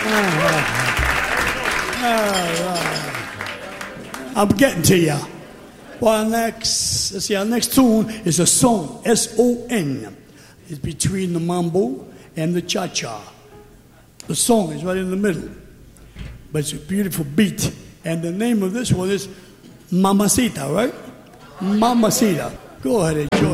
I'm getting to you. Well, let's see, our next tune is a song, S-O-N. It's between the mambo and the cha-cha. The song is right in the middle, but it's a beautiful beat. And the name of this one is Mamacita, right? Mamacita. Go ahead and enjoy.